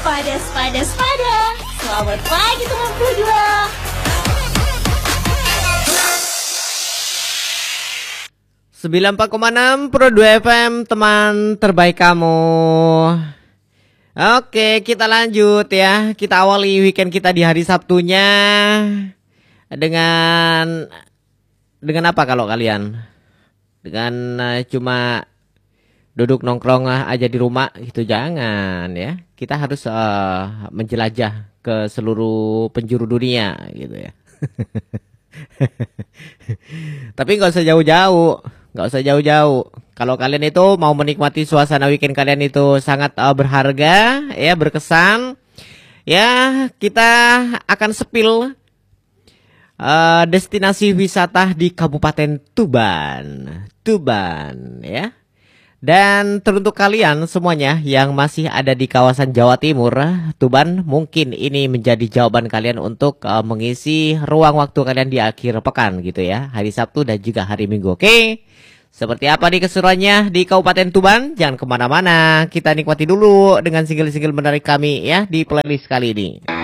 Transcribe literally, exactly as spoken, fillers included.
Padas, padas, padas. Selamat pagi teman Produa. sembilan puluh empat koma enam Produa F M, teman terbaik kamu. Oke, kita lanjut ya. Kita awali weekend kita di hari Sabtunya dengan dengan apa kalau kalian? Dengan uh, cuma duduk nongkrong aja di rumah gitu, jangan ya. Kita harus uh, menjelajah ke seluruh penjuru dunia gitu ya. Tapi nggak usah jauh-jauh, nggak usah jauh-jauh. Kalau kalian itu mau menikmati suasana weekend kalian itu sangat uh, berharga, ya, berkesan, ya, kita akan sepil uh, destinasi wisata di Kabupaten Tuban, Tuban, ya. Dan teruntuk kalian semuanya yang masih ada di kawasan Jawa Timur, Tuban, mungkin ini menjadi jawaban kalian untuk uh, mengisi ruang waktu kalian di akhir pekan gitu ya, hari Sabtu dan juga hari Minggu. Oke, seperti apa nih keseruannya di Kabupaten Tuban? Jangan kemana-mana, kita nikmati dulu dengan single-single menarik kami ya di playlist kali ini.